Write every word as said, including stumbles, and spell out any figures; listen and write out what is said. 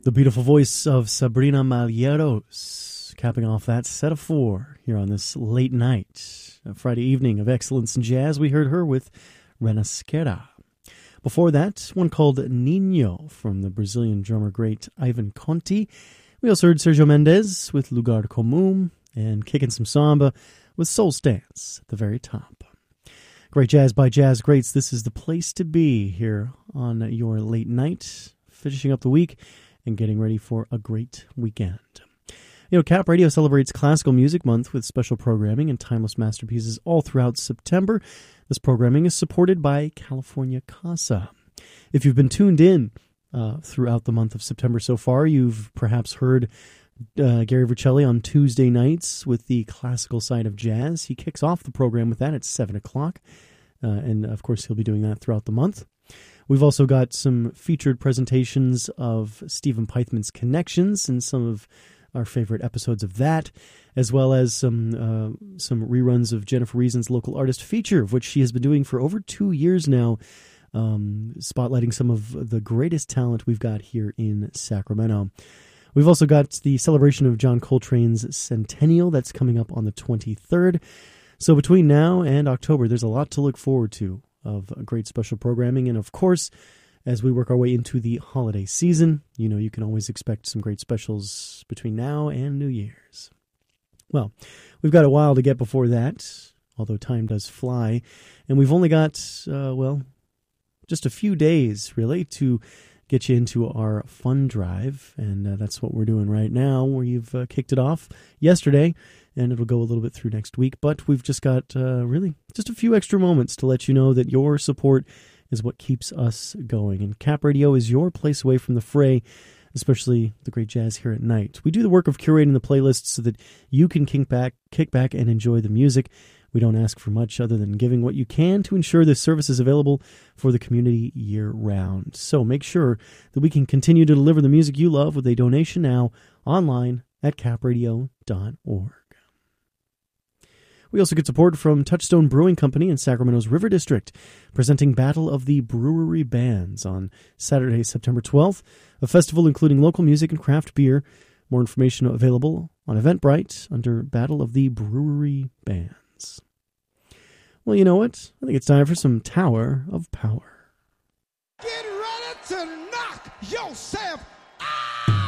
The beautiful voice of Sabrina Malheiros, capping off that set of four here on this late night, a Friday evening of excellence in jazz. We heard her with Renasquera. Before that, one called Nino from the Brazilian drummer great Ivan Conti. We also heard Sergio Mendes with Lugar Comum, and kicking some samba with Soul Stance at the very top. Great jazz by jazz greats. This is the place to be here on your late night, finishing up the week and getting ready for a great weekend. You know, Cap Radio celebrates Classical Music Month with special programming and timeless masterpieces all throughout September. This programming is supported by California Casa. If you've been tuned in uh, throughout the month of September so far, you've perhaps heard uh, Gary Vercelli on Tuesday nights with the classical side of jazz. He kicks off the program with that at seven o'clock, uh, and of course he'll be doing that throughout the month. We've also got some featured presentations of Stephen Pythman's Connections and some of our favorite episodes of that, as well as some uh, some reruns of Jennifer Reason's Local Artist Feature, of which she has been doing for over two years now, um, spotlighting some of the greatest talent we've got here in Sacramento. We've also got the celebration of John Coltrane's centennial that's coming up on the twenty-third. So between now and October, there's a lot to look forward to of great special programming. And of course, as we work our way into the holiday season, you know, you can always expect some great specials between now and New Year's. Well, we've got a while to get before that, although time does fly. And we've only got, uh, well, just a few days, really, to get you into our fund drive. And uh, that's what we're doing right now. We've uh, kicked it off yesterday, and it'll go a little bit through next week. But we've just got uh, really just a few extra moments to let you know that your support is what keeps us going. And Cap Radio is your place away from the fray, especially the great jazz here at night. We do the work of curating the playlists so that you can kick back, kick back and enjoy the music. We don't ask for much other than giving what you can to ensure this service is available for the community year-round. So make sure that we can continue to deliver the music you love with a donation now online at cap radio dot org. We also get support from Touchstone Brewing Company in Sacramento's River District, presenting Battle of the Brewery Bands on Saturday, September twelfth, a festival including local music and craft beer. More information available on Eventbrite under Battle of the Brewery Bands. Well, you know what? I think it's time for some Tower of Power. Get ready to knock yourself